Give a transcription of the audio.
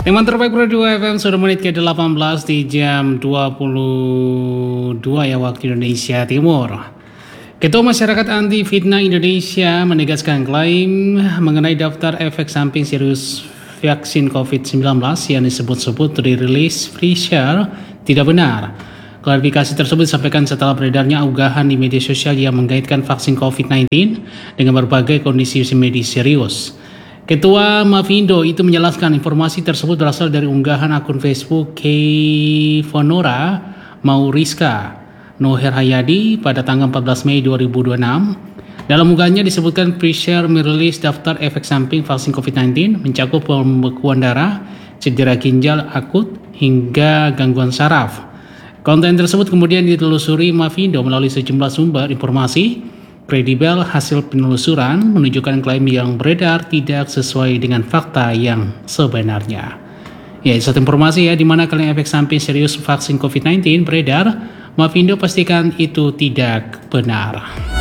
Teman terbaik Radio FM sudah menit ke-18 di jam 22 ya waktu Indonesia Timur. Ketua Masyarakat Anti Fitnah Indonesia menegaskan klaim mengenai daftar efek samping serius vaksin COVID-19 yang disebut-sebut dirilis Pfizer tidak benar. Klarifikasi tersebut disampaikan setelah beredarnya unggahan di media sosial yang mengkaitkan vaksin COVID-19 dengan berbagai kondisi medis serius. Ketua Mafindo itu menjelaskan informasi tersebut berasal dari unggahan akun Facebook Keifonora Mauriska Noher Hayadi pada tanggal 14 Mei 2026. Dalam unggahannya disebutkan Pfizer merilis daftar efek samping vaksin COVID-19 mencakup pembekuan darah, cedera ginjal akut, hingga gangguan saraf. Konten tersebut kemudian ditelusuri Mafindo melalui sejumlah sumber informasi kredibel. Hasil penelusuran menunjukkan klaim yang beredar tidak sesuai dengan fakta yang sebenarnya. Ya, satu informasi ya, di mana klaim efek samping serius vaksin COVID-19 beredar, Mafindo pastikan itu tidak benar.